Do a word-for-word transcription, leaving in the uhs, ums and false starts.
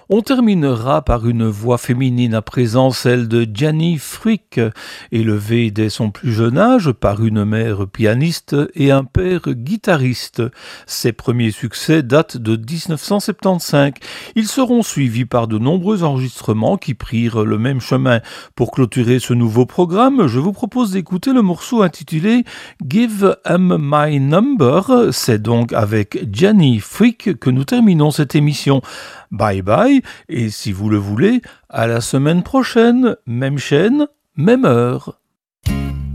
On terminera par une voix féminine à présent, celle de Gianni Frick, élevée dès son plus jeune âge par une mère pianiste et un père guitariste. Ses premiers succès datent de dix-neuf cent soixante-quinze. Ils seront suivis par de nombreux enregistrements qui prirent le même chemin. Pour clôturer ce nouveau programme, je vous propose d'écouter le morceau intitulé Give 'em My Number. C'est donc avec Gianni Frick que nous terminons cette émission. Bye bye, et si vous le voulez, à la semaine prochaine, même chaîne, même heure.